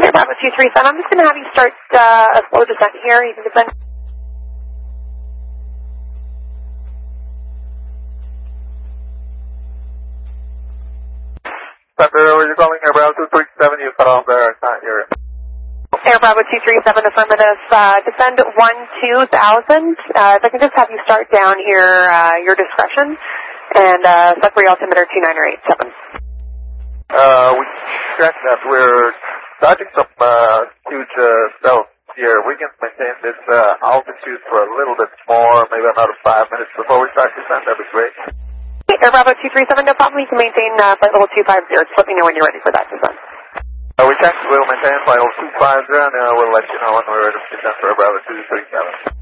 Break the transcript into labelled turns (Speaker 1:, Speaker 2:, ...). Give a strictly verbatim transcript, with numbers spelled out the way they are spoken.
Speaker 1: Air Bravo two three seven, I'm just going to have you start uh, a slow descent here. You can descend.
Speaker 2: Thunder, you're calling Air Bravo two three seven, you cut off there, it's not your...
Speaker 1: Air Bravo two three seven, affirmative, uh, descend one two thousand. Uh, if I can just have you start down here, uh, your discretion, and uh, set for your altimeter two nine eight seven.
Speaker 2: Uh, we checked that we're dodging some uh, huge uh, stealth here. We can maintain this uh, altitude for a little bit more, maybe another five minutes before we start descent. That'd be great.
Speaker 1: Air Bravo two three seven, no problem. You can maintain uh, flight level two five zero. Just let me know when you're ready for that descent.
Speaker 2: Uh, we checked. We'll maintain flight level two five zero, and uh, we'll let you know when we're ready to descend for Air Bravo two three seven.